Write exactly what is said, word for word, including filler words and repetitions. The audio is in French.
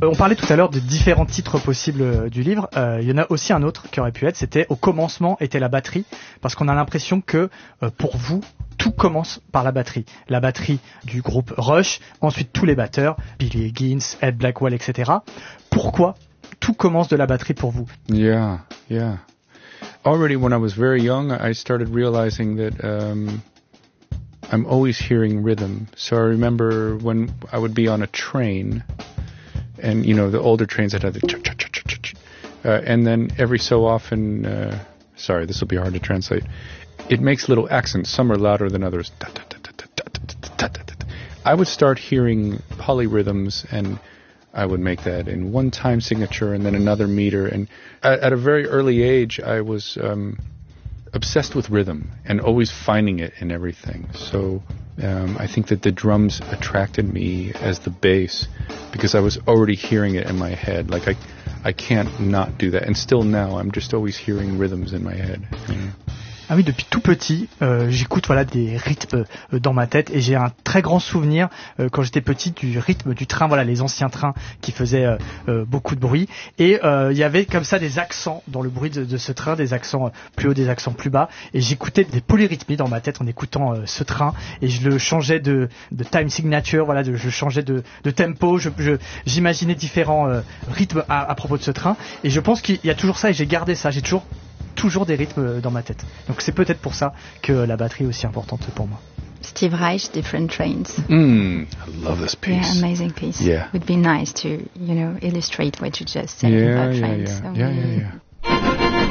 On parlait tout à l'heure de différents titres possibles du livre. Euh, il y en a aussi un autre qui aurait pu être, c'était au commencement était la batterie, parce qu'on a l'impression que euh, pour vous, tout commence par la batterie. La batterie du groupe Rush, ensuite tous les batteurs, Billy Higgins, Ed Blackwell, et cetera. Pourquoi tout commence de la batterie pour vous? Yeah, yeah. Already when I was very young, I started realizing that um, I'm always hearing rhythm. So I remember when I would be on a train, and you know the older trains that had the ch ch ch ch ch ch, uh, and then every so often, uh, sorry, this will be hard to translate. It makes little accents. Some are louder than others. I would start hearing polyrhythms, and I would make that in one time signature and then another meter. And at, at a very early age, I was um, obsessed with rhythm and always finding it in everything. So um, I think that the drums attracted me as the bass because I was already hearing it in my head. Like I, I can't not do that. And still now, I'm just always hearing rhythms in my head. You know? Ah oui, depuis tout petit, euh, j'écoute voilà des rythmes euh, dans ma tête et j'ai un très grand souvenir euh, quand j'étais petit du rythme du train, voilà les anciens trains qui faisaient euh, euh, beaucoup de bruit et euh, il y avait comme ça des accents dans le bruit de, de ce train, des accents plus hauts, des accents plus bas et j'écoutais des polyrythmies dans ma tête en écoutant euh, ce train et je le changeais de, de time signature, voilà, de, je changeais de, de tempo, je, je, j'imaginais différents euh, rythmes à, à propos de ce train et je pense qu'il y a toujours ça et j'ai gardé ça, j'ai toujours toujours des rythmes dans ma tête. Donc c'est peut-être pour ça que la batterie est aussi importante pour moi. Steve Reich, Different Trains. Mm, I love this piece. Yeah, amazing piece. Yeah. Would be nice to, you know, illustrate what you just said yeah, about yeah, trains. yeah. So yeah, really yeah, yeah.